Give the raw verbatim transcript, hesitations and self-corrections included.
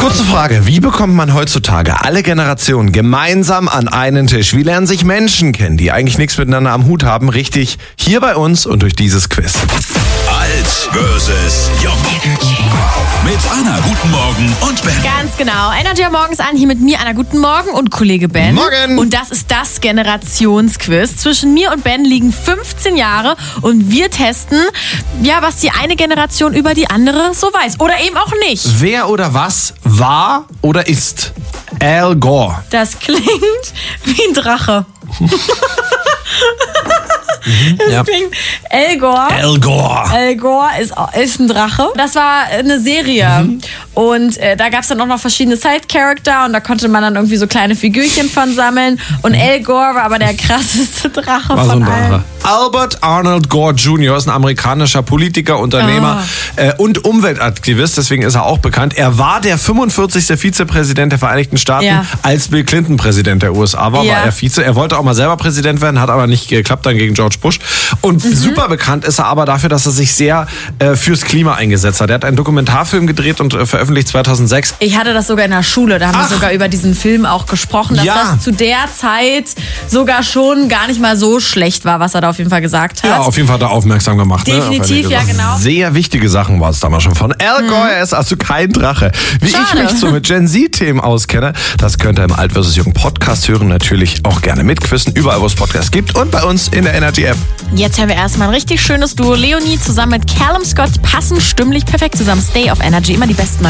Kurze Frage, wie bekommt man heutzutage alle Generationen gemeinsam an einen Tisch? Wie lernen sich Menschen kennen, die eigentlich nichts miteinander am Hut haben? Richtig, hier bei uns und durch dieses Quiz. Alt versus Jung. Mit Anna, guten Morgen und Ben. Ganz genau. Energy morgens an, hier mit mir, Anna, guten Morgen und Kollege Ben. Morgen. Und das ist das Generationsquiz. Zwischen mir und Ben liegen fünfzehn Jahre und wir testen, ja, was die eine Generation über die andere so weiß. Oder eben auch nicht. Wer oder was war oder ist Al Gore? Das klingt wie ein Drache. Das Ja. klingt Al Gore. Al Gore. Al Gore ist, ist ein Drache. Das war eine Serie. Mhm. Und äh, da gab es dann auch noch verschiedene Side-Character und da konnte man dann irgendwie so kleine Figürchen von sammeln. Und Al Gore war aber der krasseste Drache War so von ein allen. Drache. Albert Arnold Gore Junior ist ein amerikanischer Politiker, Unternehmer äh, und Umweltaktivist, deswegen ist er auch bekannt. Er war der fünfundvierzigste Vizepräsident der Vereinigten Staaten, Ja. als Bill Clinton Präsident der U S A war, Ja. war er Vize. Er wollte auch mal selber Präsident werden, hat aber nicht geklappt, dann gegen George Bush. Und Mhm. super bekannt ist er aber dafür, dass er sich sehr äh, fürs Klima eingesetzt hat. Er hat einen Dokumentarfilm gedreht und äh, veröffentlicht zweitausendsechs. Ich hatte das sogar in der Schule, da haben Ach. wir sogar über diesen Film auch gesprochen, dass Ja. das zu der Zeit sogar schon gar nicht mal so schlecht war, was er da auf jeden Fall gesagt hat. Ja, auf jeden Fall hat er aufmerksam gemacht. Definitiv, ne, auf einige ja, Sachen. genau. Sehr wichtige Sachen war es damals schon von Al Gore. Er ist also kein Drache. Wie ich Schade. mich so mit Gen Z-Themen auskenne, das könnt ihr im Alt versus Jung Podcast hören. Natürlich auch gerne mitquissen, überall wo es Podcasts gibt und bei uns in der Energy-App. Jetzt hören wir erstmal ein richtig schönes Duo. Leonie zusammen mit Callum Scott passen stimmlich perfekt zusammen. Stay auf Energy, immer die besten neuen